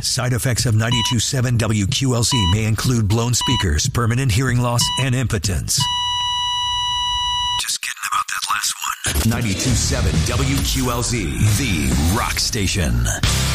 Side effects of 92.7 WQLZ may include blown speakers, permanent hearing loss, and impotence. Just kidding about that last one. 92.7 WQLZ, the rock station.